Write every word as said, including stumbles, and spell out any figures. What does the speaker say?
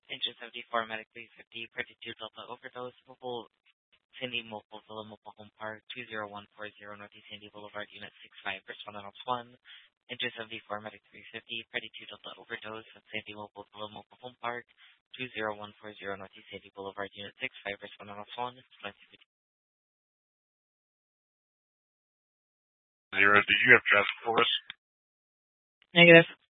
Engine seventy-four, Medic three fifty, thirty-two Delta Overdose, Mobile, Sandy Mobile, Villa Mobile Home Park, two zero one four zero Northeast Sandy Boulevard, Unit six five, Respondent Ops one. Engine seventy-four, Medic three fifty, thirty-two Delta Overdose, Sandy Mobile, Villa Mobile Home Park, two zero one four zero Northeast Sandy Boulevard, Unit six five, Respondent Ops one. Zero, do you have traffic for us? Negative.